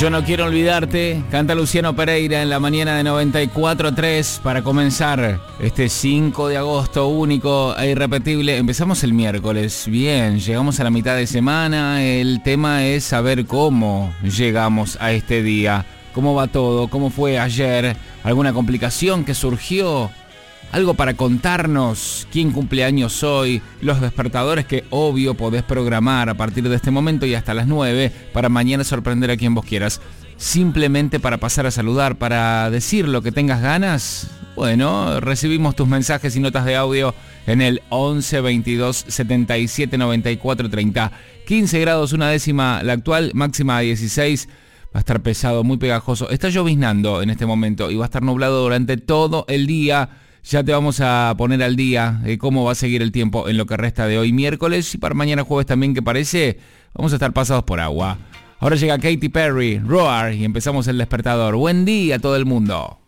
Yo no quiero olvidarte, canta Luciano Pereira en la mañana de 94.3 para comenzar este 5 de agosto único e irrepetible. Empezamos el miércoles, bien, llegamos a la mitad de semana, el tema es saber cómo llegamos a este día, cómo va todo, cómo fue ayer, alguna complicación que surgió, algo para contarnos, quién cumple años hoy, los despertadores que obvio podés programar a partir de este momento y hasta las 9 para mañana sorprender a quien vos quieras. Simplemente para pasar a saludar, para decir lo que tengas ganas. Bueno, recibimos tus mensajes y notas de audio en el 11 22 77 94 30. 15 grados, una décima la actual, máxima a 16. Va a estar pesado, muy pegajoso. Está lloviznando en este momento y va a estar nublado durante todo el día. Ya te vamos a poner al día cómo va a seguir el tiempo en lo que resta de hoy miércoles y para mañana jueves también, que parece vamos a estar pasados por agua. Ahora llega Katy Perry, Roar, y empezamos el despertador. Buen día a todo el mundo.